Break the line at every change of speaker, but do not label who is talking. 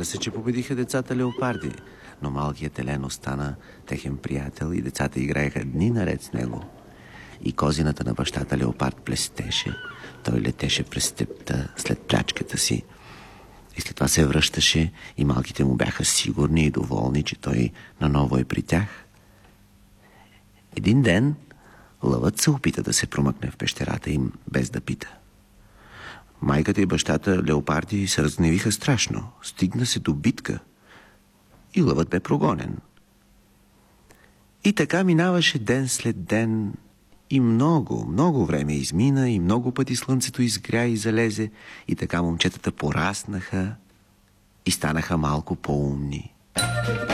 Разбира се, че победиха децата леопарди, но малкият елен остана техен приятел и децата играеха дни наред с него. И козината на бащата леопард блестеше. Той летеше през степта след плячката си. И след това се връщаше и малките му бяха сигурни и доволни, че той наново е при тях. Един ден лъвът се опита да се промъкне в пещерата им, без да пита. Майката и бащата леопарди се разгневиха страшно. Стигна се до битка и лъвът бе прогонен. И така минаваше ден след ден и много време измина и много пъти слънцето изгря и залезе и така момчетата пораснаха и станаха малко по-умни.